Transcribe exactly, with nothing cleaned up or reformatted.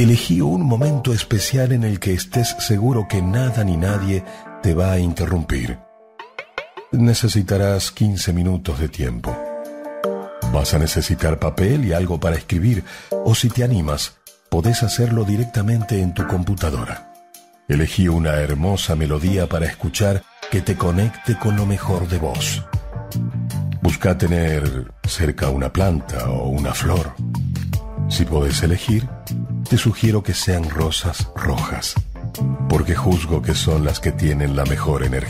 Elegí un momento especial en el que estés seguro que nada ni nadie te va a interrumpir. Necesitarás quince minutos de tiempo. Vas a necesitar papel y algo para escribir, o si te animas, podés hacerlo directamente en tu computadora. Elegí una hermosa melodía para escuchar que te conecte con lo mejor de vos. Busca tener cerca una planta o una flor. Si podés elegir, te sugiero que sean rosas rojas, porque juzgo que son las que tienen la mejor energía.